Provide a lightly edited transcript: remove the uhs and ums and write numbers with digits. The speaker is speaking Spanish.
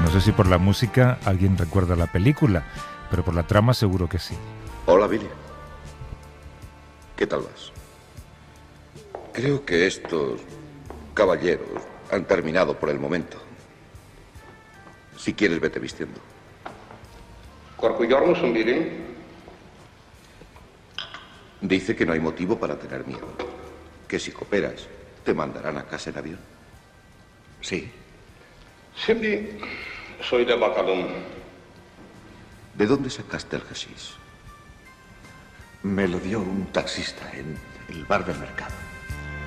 No sé si por la música alguien recuerda la película, pero por la trama seguro que sí. Hola, Billy. ¿Qué tal vas? Creo que estos caballeros han terminado por el momento. Si quieres, vete vistiendo. Billy. Dice que no hay motivo para tener miedo. Que si cooperas, te mandarán a casa en avión. Sí. Sí, soy de Bacalón. ¿De dónde sacaste el hashish? Me lo dio un taxista en el bar del mercado.